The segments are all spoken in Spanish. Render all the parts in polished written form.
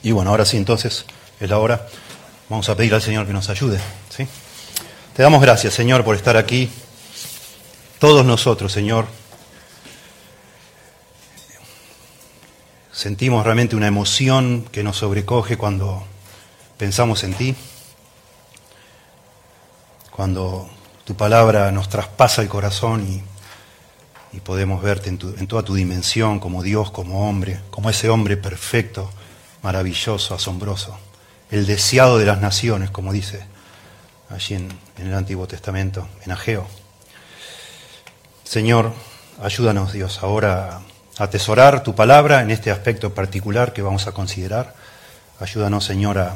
Y bueno, ahora sí, entonces, es la hora. Vamos a pedir al Señor que nos ayude, ¿sí? Te damos gracias, Señor, por estar aquí. Todos nosotros, Señor, sentimos realmente una emoción que nos sobrecoge cuando pensamos en ti, cuando tu palabra nos traspasa el corazón y podemos verte en toda tu dimensión, como Dios, como hombre, como ese hombre perfecto, maravilloso, asombroso, el deseado de las naciones, como dice allí en el Antiguo Testamento, en Ageo. Señor, ayúdanos, Dios, ahora a atesorar tu palabra en este aspecto particular que vamos a considerar. Ayúdanos, Señor, a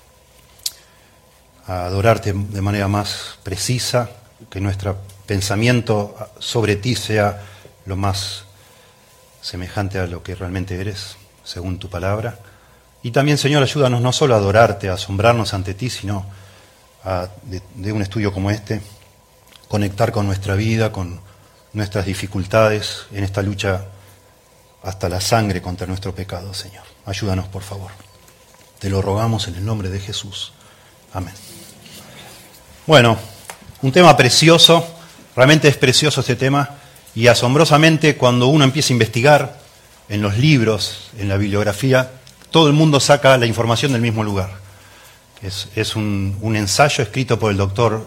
adorarte de manera más precisa, que nuestro pensamiento sobre ti sea lo más semejante a lo que realmente eres, según tu palabra. Y también, Señor, ayúdanos no solo a adorarte, a asombrarnos ante ti, sino de un estudio como este, conectar con nuestra vida, con nuestras dificultades en esta lucha hasta la sangre contra nuestro pecado, Señor. Ayúdanos, por favor. Te lo rogamos en el nombre de Jesús. Amén. Bueno, un tema precioso, realmente es precioso este tema, y asombrosamente cuando uno empieza a investigar en los libros, en la bibliografía, todo el mundo saca la información del mismo lugar. Es un ensayo escrito por el doctor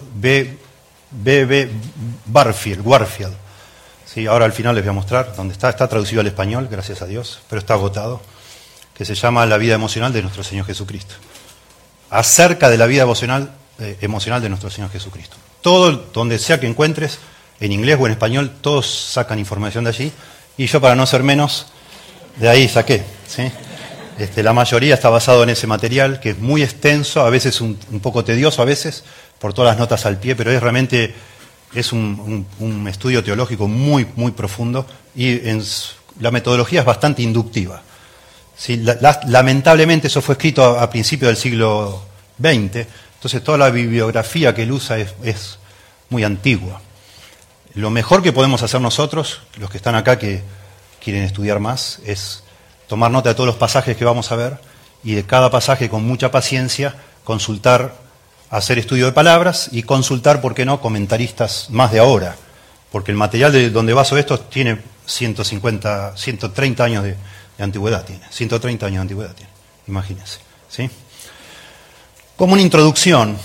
B.B. Warfield. Sí, ahora al final les voy a mostrar dónde está. Está traducido al español, gracias a Dios, pero está agotado, que se llama La vida emocional de nuestro Señor Jesucristo. Acerca de la vida emocional de nuestro Señor Jesucristo. Todo, donde sea que encuentres, en inglés o en español, todos sacan información de allí, y yo, para no ser menos, de ahí saqué, ¿sí? La mayoría está basado en ese material, que es muy extenso, a veces un poco tedioso, a veces, por todas las notas al pie, pero es realmente un estudio teológico muy, muy profundo, y la metodología es bastante inductiva. ¿Sí? Lamentablemente eso fue escrito a principios del siglo XX, entonces toda la bibliografía que él usa es muy antigua. Lo mejor que podemos hacer nosotros, los que están acá que quieren estudiar más, es tomar nota de todos los pasajes que vamos a ver y de cada pasaje con mucha paciencia consultar, hacer estudio de palabras y consultar, ¿por qué no?, comentaristas más de ahora, porque el material de donde baso esto tiene 130 años de antigüedad, tiene 130 años de antigüedad, tiene, imagínense, ¿sí? Como una introducción,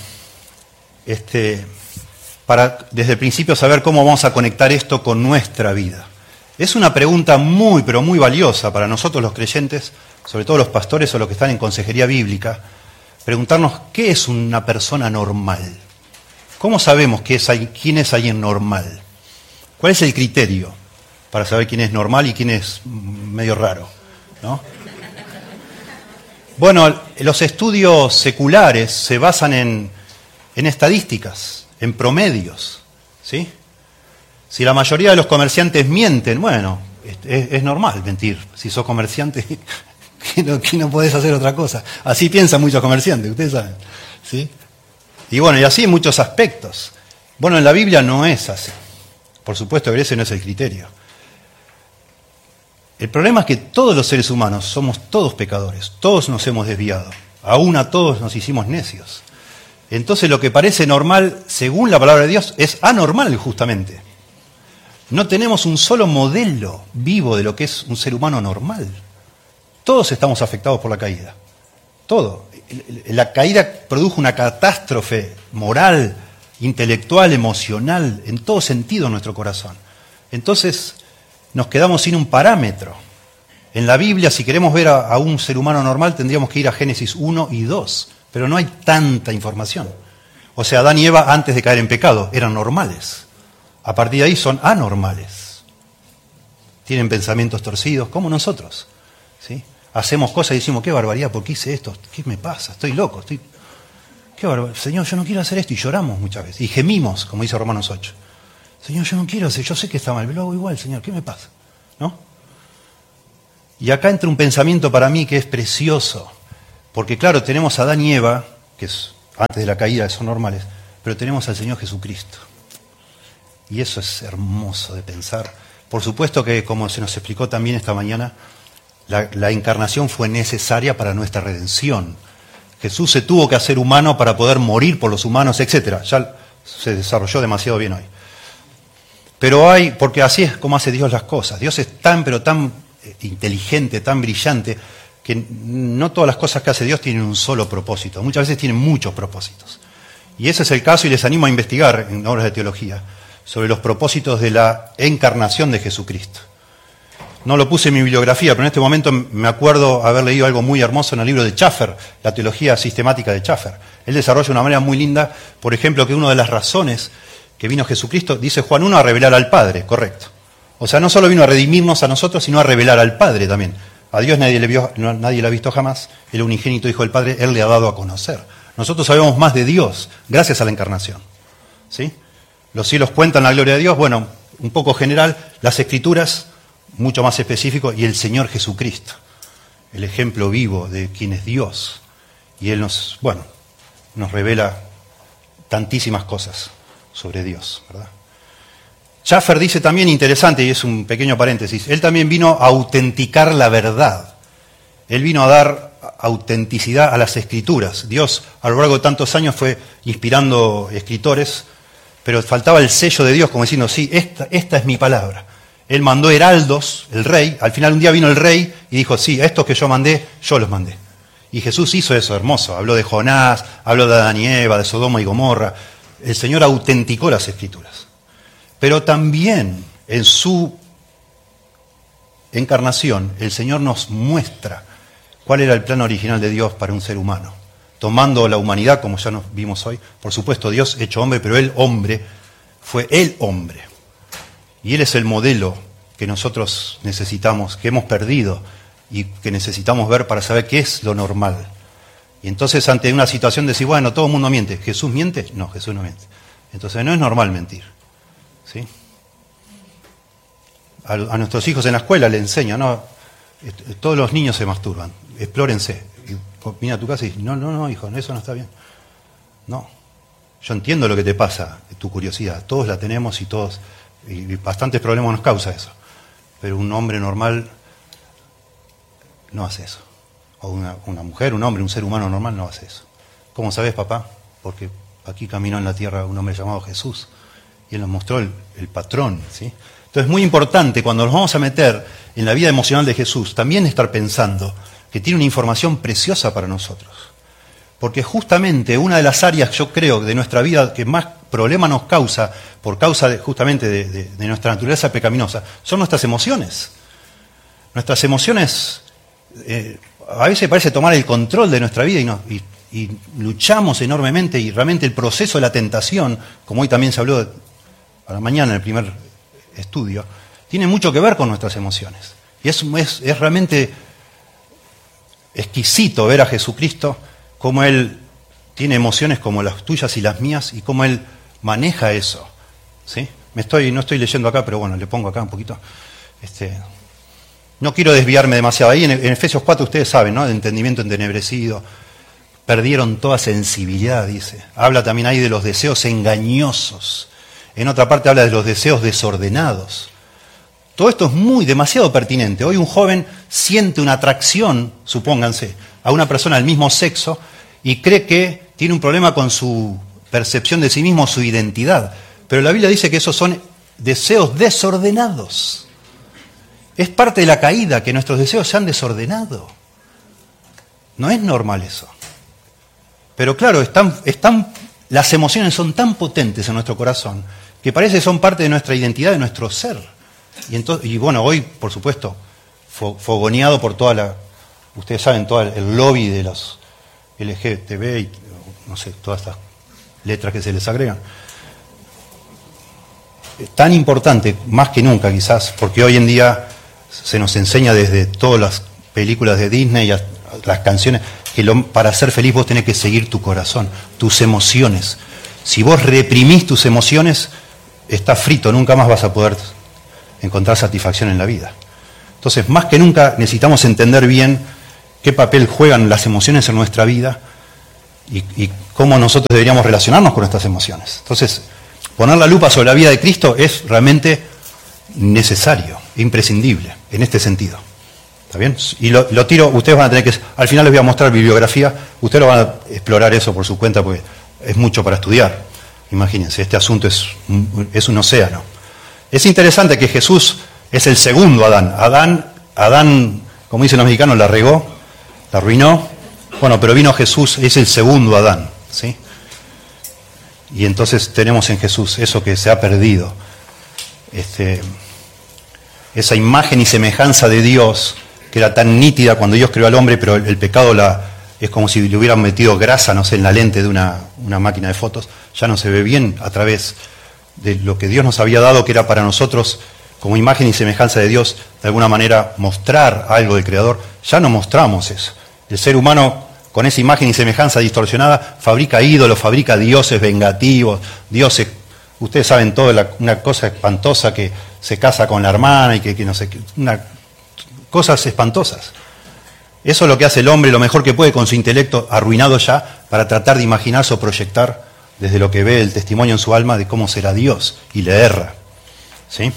para desde el principio saber cómo vamos a conectar esto con nuestra vida. Es una pregunta muy, pero muy valiosa para nosotros los creyentes, sobre todo los pastores o los que están en consejería bíblica, preguntarnos qué es una persona normal. ¿Cómo sabemos quién es alguien normal? ¿Cuál es el criterio para saber quién es normal y quién es medio raro, ¿no? Bueno, los estudios seculares se basan en estadísticas, en promedios, ¿sí? Si la mayoría de los comerciantes mienten, bueno, es normal mentir. Si sos comerciante, que no podés hacer otra cosa. Así piensan muchos comerciantes, ustedes saben, ¿sí? Y bueno, y así en muchos aspectos. Bueno, en la Biblia no es así. Por supuesto que ese no es el criterio. El problema es que todos los seres humanos somos todos pecadores, todos nos hemos desviado, aún a todos nos hicimos necios. Entonces lo que parece normal, según la palabra de Dios, es anormal justamente. No tenemos un solo modelo vivo de lo que es un ser humano normal. Todos estamos afectados por la caída. Todo. La caída produjo una catástrofe moral, intelectual, emocional, en todo sentido en nuestro corazón. Entonces nos quedamos sin un parámetro. En la Biblia, si queremos ver a un ser humano normal, tendríamos que ir a Génesis 1 y 2, pero no hay tanta información. O sea, Adán y Eva, antes de caer en pecado, eran normales. A partir de ahí son anormales. Tienen pensamientos torcidos, como nosotros, ¿sí? Hacemos cosas y decimos, qué barbaridad, ¿por qué hice esto? ¿Qué me pasa? Estoy loco, qué barbaridad. Señor, yo no quiero hacer esto, y lloramos muchas veces. Y gemimos, como dice Romanos 8. Señor, yo no quiero hacer, yo sé que está mal, pero lo hago igual, Señor, ¿qué me pasa? ¿No? Y acá entra un pensamiento para mí que es precioso, porque claro, tenemos a Adán y Eva, que antes de la caída son normales, pero tenemos al Señor Jesucristo. Y eso es hermoso de pensar. Por supuesto que, como se nos explicó también esta mañana, La encarnación fue necesaria para nuestra redención. Jesús se tuvo que hacer humano para poder morir por los humanos, etc. Ya se desarrolló demasiado bien hoy. Pero porque así es como hace Dios las cosas. Dios es tan, pero tan inteligente, tan brillante, que no todas las cosas que hace Dios tienen un solo propósito. Muchas veces tienen muchos propósitos. Y ese es el caso, y les animo a investigar en obras de teología sobre los propósitos de la encarnación de Jesucristo. No lo puse en mi bibliografía, pero en este momento me acuerdo haber leído algo muy hermoso en el libro de Schaffer, la teología sistemática de Schaffer. Él desarrolla de una manera muy linda, por ejemplo, que una de las razones que vino Jesucristo, dice Juan 1, a revelar al Padre, correcto. O sea, no solo vino a redimirnos a nosotros, sino a revelar al Padre también. A Dios nadie le ha visto jamás, el unigénito Hijo del Padre, Él le ha dado a conocer. Nosotros sabemos más de Dios gracias a la encarnación. ¿Sí? Los cielos cuentan la gloria de Dios, bueno, un poco general, las Escrituras, mucho más específico, y el Señor Jesucristo, el ejemplo vivo de quién es Dios. Y Él nos revela tantísimas cosas sobre Dios, ¿verdad? Schaffer dice también, interesante, y es un pequeño paréntesis, él también vino a autenticar la verdad. Él vino a dar autenticidad a las Escrituras. Dios a lo largo de tantos años fue inspirando escritores, pero faltaba el sello de Dios, como diciendo, sí, esta es mi palabra. Él mandó heraldos, el rey, al final un día vino el rey y dijo, sí, estos que yo mandé, yo los mandé. Y Jesús hizo eso hermoso, habló de Jonás, habló de Adán y Eva, de Sodoma y Gomorra. El Señor autenticó las Escrituras. Pero también en su encarnación, el Señor nos muestra cuál era el plan original de Dios para un ser humano. Tomando la humanidad, como ya nos vimos hoy, por supuesto Dios hecho hombre, pero Él hombre, fue el hombre. Y Él es el modelo que nosotros necesitamos, que hemos perdido y que necesitamos ver para saber qué es lo normal. Y entonces ante una situación de decir, bueno, todo el mundo miente, ¿Jesús miente? No, Jesús no miente. Entonces no es normal mentir. ¿Sí? A nuestros hijos en la escuela le enseñan, ¿no? Todos los niños se masturban, explórense. Y viene a tu casa y dice, no, hijo, eso no está bien. No, yo entiendo lo que te pasa, tu curiosidad, todos la tenemos y bastantes problemas nos causa eso. Pero un hombre normal no hace eso. O una mujer, un hombre, un ser humano normal no hace eso. ¿Cómo sabes, papá? Porque aquí caminó en la tierra un hombre llamado Jesús. Y Él nos mostró el patrón, ¿sí? Entonces es muy importante cuando nos vamos a meter en la vida emocional de Jesús, también estar pensando que tiene una información preciosa para nosotros. Porque justamente una de las áreas, yo creo, de nuestra vida que más problema nos causa, por causa justamente de nuestra naturaleza pecaminosa, son nuestras emociones. Nuestras emociones a veces parece tomar el control de nuestra vida y luchamos enormemente, y realmente el proceso de la tentación, como hoy también se habló a la mañana en el primer estudio, tiene mucho que ver con nuestras emociones. Y es realmente exquisito ver a Jesucristo, cómo Él tiene emociones como las tuyas y las mías, y cómo Él maneja eso. ¿Sí? No estoy leyendo acá, pero bueno, le pongo acá un poquito. No quiero desviarme demasiado. Ahí en Efesios 4 ustedes saben, ¿no? De entendimiento entenebrecido. Perdieron toda sensibilidad, dice. Habla también ahí de los deseos engañosos. En otra parte habla de los deseos desordenados. Todo esto es demasiado pertinente. Hoy un joven siente una atracción, supónganse, a una persona del mismo sexo y cree que tiene un problema con su percepción de sí mismo, su identidad. Pero la Biblia dice que esos son deseos desordenados. Es parte de la caída que nuestros deseos se han desordenado. No es normal eso. Pero claro, las emociones son tan potentes en nuestro corazón que parece que son parte de nuestra identidad, de nuestro ser. Y bueno, hoy, por supuesto, fogoneado por ustedes saben, todo el lobby de los LGTB y no sé, todas estas letras que se les agregan. Es tan importante, más que nunca quizás, porque hoy en día se nos enseña desde todas las películas de Disney y las canciones, que para ser feliz vos tenés que seguir tu corazón, tus emociones. Si vos reprimís tus emociones, estás frito, nunca más vas a poder encontrar satisfacción en la vida. Entonces, más que nunca necesitamos entender bien qué papel juegan las emociones en nuestra vida y cómo nosotros deberíamos relacionarnos con nuestras emociones. Entonces, poner la lupa sobre la vida de Cristo es realmente necesario, imprescindible, en este sentido. ¿Está bien? Y lo tiro, ustedes van a tener que, al final les voy a mostrar bibliografía, ustedes lo van a explorar eso por su cuenta porque es mucho para estudiar. Imagínense, este asunto es un océano. Es interesante que Jesús es el segundo Adán. Adán, como dicen los mexicanos, la regó, la arruinó. Bueno, pero vino Jesús, es el segundo Adán, ¿sí? Y entonces tenemos en Jesús eso que se ha perdido. Esa imagen y semejanza de Dios que era tan nítida cuando Dios creó al hombre, pero el pecado es como si le hubieran metido grasa, no sé, en la lente de una máquina de fotos. Ya no se ve bien a través de lo que Dios nos había dado, que era para nosotros, como imagen y semejanza de Dios, de alguna manera mostrar algo del Creador. Ya no mostramos eso. El ser humano, con esa imagen y semejanza distorsionada, fabrica ídolos, fabrica dioses vengativos, dioses, ustedes saben todo, una cosa espantosa que se casa con la hermana y que no sé qué, cosas espantosas. Eso es lo que hace el hombre, lo mejor que puede con su intelecto arruinado ya, para tratar de imaginarse o proyectar desde lo que ve el testimonio en su alma de cómo será Dios, y le erra. ¿Sí?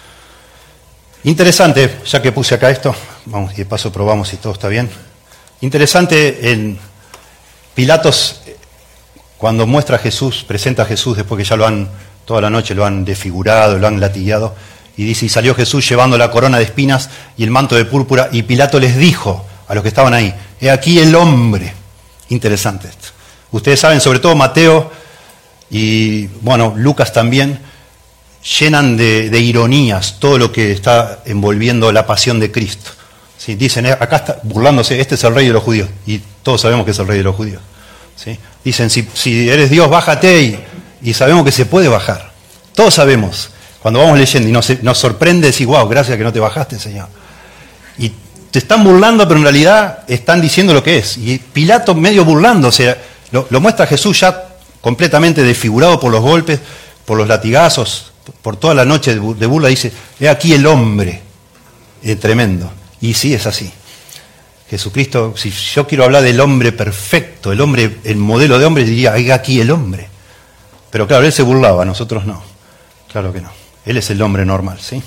Interesante, ya que puse acá esto, vamos y de paso probamos si todo está bien. Interesante, en Pilatos, cuando muestra a Jesús, presenta a Jesús después que ya toda la noche lo han desfigurado, lo han latigueado, y dice, y salió Jesús llevando la corona de espinas y el manto de púrpura, y Pilato les dijo a los que estaban ahí, he aquí el hombre. Interesante esto. Ustedes saben, sobre todo Mateo y, bueno, Lucas también, llenan de ironías todo lo que está envolviendo la pasión de Cristo. ¿Sí? Dicen, acá está burlándose, este es el rey de los judíos, y todos sabemos que es el rey de los judíos. ¿Sí? Dicen, si eres Dios, bájate, y sabemos que se puede bajar. Todos sabemos. Cuando vamos leyendo y nos sorprende decir, wow, gracias que no te bajaste, Señor. Y te están burlando, pero en realidad están diciendo lo que es. Y Pilato medio burlándose, lo muestra Jesús ya completamente desfigurado por los golpes, por los latigazos, por toda la noche de burla, dice, he aquí el hombre. Tremendo. Y sí, es así. Jesucristo, si yo quiero hablar del hombre perfecto, el modelo de hombre, diría, he aquí el hombre. Pero claro, él se burlaba, nosotros no. Claro que no. Él es el hombre normal, ¿sí?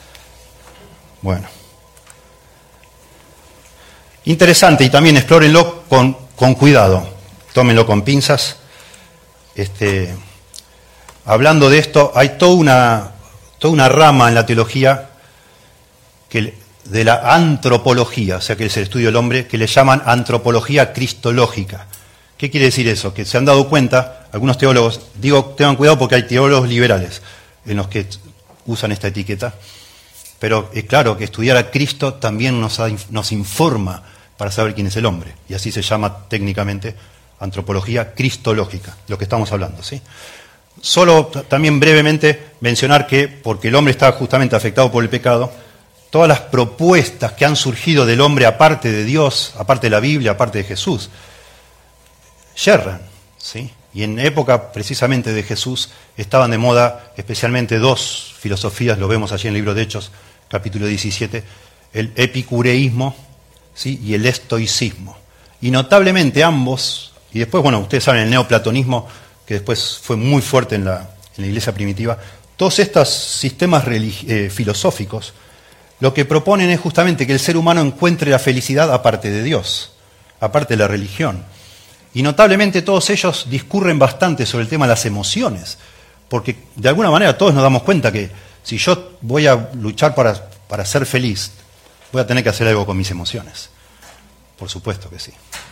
Bueno. Interesante, y también explórenlo con cuidado. Tómenlo con pinzas. Hablando de esto, hay toda una rama en la teología de la antropología, o sea que es el estudio del hombre, que le llaman antropología cristológica. ¿Qué quiere decir eso? Que se han dado cuenta, algunos teólogos, digo, tengan cuidado porque hay teólogos liberales en los que usan esta etiqueta, pero es claro que estudiar a Cristo también nos informa para saber quién es el hombre, y así se llama técnicamente antropología cristológica, lo que estamos hablando, ¿sí? Solo también brevemente mencionar que, porque el hombre está justamente afectado por el pecado, todas las propuestas que han surgido del hombre aparte de Dios, aparte de la Biblia, aparte de Jesús, yerran, ¿sí? Y en época precisamente de Jesús estaban de moda especialmente dos filosofías, lo vemos allí en el libro de Hechos, capítulo 17, el epicureísmo, ¿sí? Y el estoicismo. Y notablemente ambos, y después, bueno, ustedes saben, el neoplatonismo, que después fue muy fuerte en la iglesia primitiva, todos estos sistemas filosóficos, lo que proponen es justamente que el ser humano encuentre la felicidad aparte de Dios, aparte de la religión. Y notablemente todos ellos discurren bastante sobre el tema de las emociones, porque de alguna manera todos nos damos cuenta que si yo voy a luchar para ser feliz, voy a tener que hacer algo con mis emociones. Por supuesto que sí.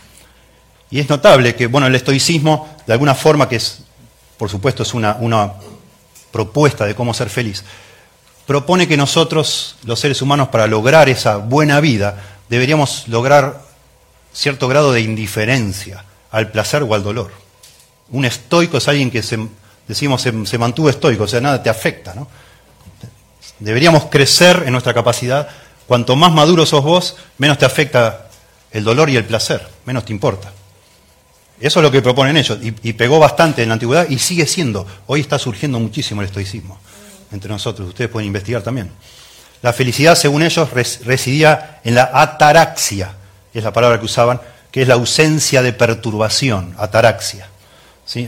Y es notable que, bueno, el estoicismo, de alguna forma, que es, por supuesto, es una propuesta de cómo ser feliz, propone que nosotros, los seres humanos, para lograr esa buena vida, deberíamos lograr cierto grado de indiferencia al placer o al dolor. Un estoico es alguien que se mantuvo estoico, o sea, nada te afecta, ¿no? Deberíamos crecer en nuestra capacidad. Cuanto más maduro sos vos, menos te afecta el dolor y el placer, menos te importa. Eso es lo que proponen ellos, y pegó bastante en la antigüedad, y sigue siendo. Hoy está surgiendo muchísimo el estoicismo entre nosotros, ustedes pueden investigar también. La felicidad, según ellos, residía en la ataraxia, que es la palabra que usaban, que es la ausencia de perturbación, ataraxia.